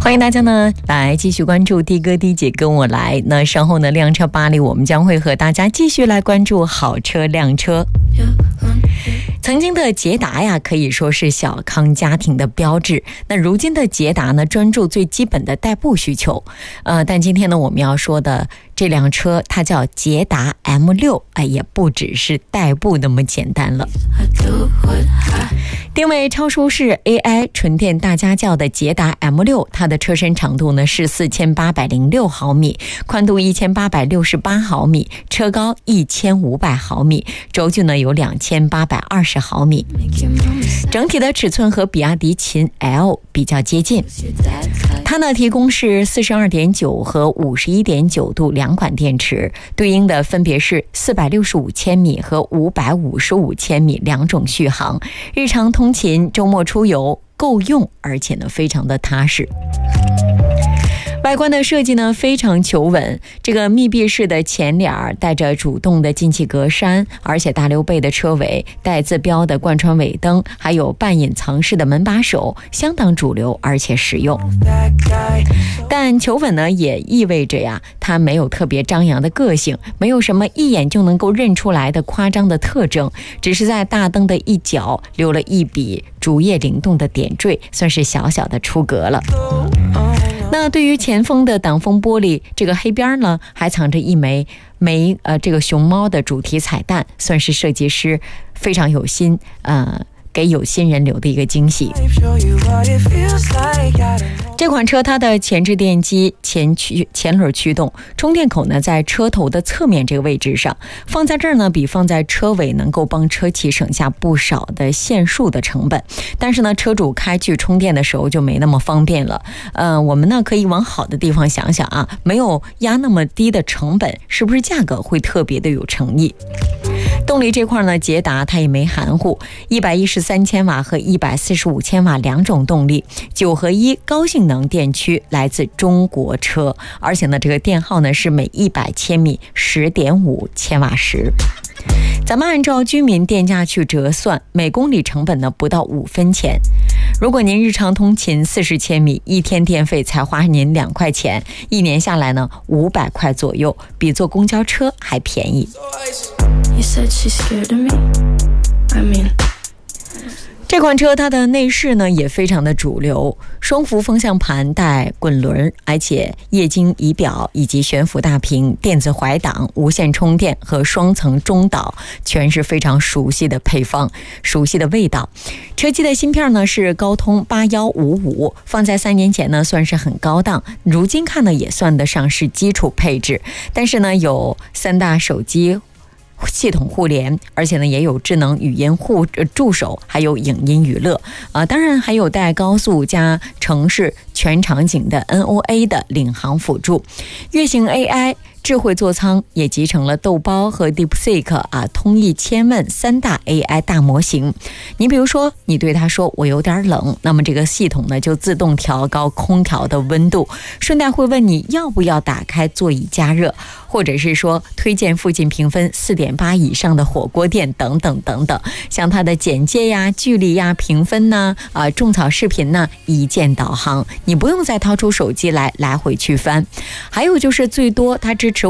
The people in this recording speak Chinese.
欢迎大家呢来继续关注的哥的姐跟我来。那稍后呢靓车吧里我们将会和大家继续来关注好车靓车。曾经的捷达呀可以说是小康家庭的标志，那如今的捷达呢专注最基本的代步需求。但今天呢我们要说的这辆车它叫捷达 M6， 也不只是代步那么简单了。定位超舒适 AI 纯电大家轿的捷达 M6， 它的车身长度呢是4806毫米，宽度1868毫米，车高1500毫米，轴距呢有2820毫米。整体的尺寸和比亚迪秦 L 比较接近。它呢提供是 42.9 和 51.9 度两款电池，对应的分别是465千米和555千米两种续航，日常通勤、周末出游够用，而且呢非常的踏实。外观的设计呢非常求稳，这个密闭式的前脸带着主动的进气格栅，而且大溜背的车尾，带自标的贯穿尾灯，还有半隐藏式的门把手，相当主流而且实用。但求稳呢也意味着呀它没有特别张扬的个性，没有什么一眼就能够认出来的夸张的特征，只是在大灯的一角留了一笔竹叶灵动的点缀，算是小小的出格了。那对于前风的挡风玻璃，这个黑边呢还藏着一枚这个熊猫的主题彩蛋，算是设计师非常有心给有心人留的一个惊喜。这款车它的前置电机、前轮驱动，充电口呢在车头的侧面这个位置上，放在这儿呢比放在车尾能够帮车企省下不少的线束的成本，但是呢车主开去充电的时候就没那么方便了。我们呢可以往好的地方想想啊，没有压那么低的成本，是不是价格会特别的有诚意？动力这块呢，捷达它也没含糊，113千瓦和145千瓦两种动力，9合1高性能电驱来自中国车，而且呢这个电耗呢是每100千米 10.5千瓦时。咱们按照居民电价去折算，每公里成本呢不到5分钱。如果您日常通勤40千米，一天电费才花您2块钱，一年下来呢500块左右，比坐公交车还便宜。这款车它的内饰呢也非常的主流，双幅方向盘带滚轮，而且液晶仪表以及悬浮大屏、电子怀档、无线充电和双层中岛，全是非常熟悉的配方，熟悉的味道。车机的芯片呢是高通8155，放在3年前呢算是很高档，如今看呢也算得上是基础配置，但是呢有3大手机系统互联，而且呢也有智能语音助手，还有影音娱乐当然还有带高速加城市全场景的 NOA 的领航辅助。月行 AI 智慧座舱也集成了豆包和 DeepSeek 通义千问3大 AI 大模型。你比如说你对它说我有点冷，那么这个系统呢就自动调高空调的温度，顺带会问你要不要打开座椅加热，或者是说推荐附近评分 4.8 以上的火锅店等等等等。像它的简介呀、距离呀、评分呢种草视频呢一键导航，你不用再掏出手机来回去翻。还有就是最多它支持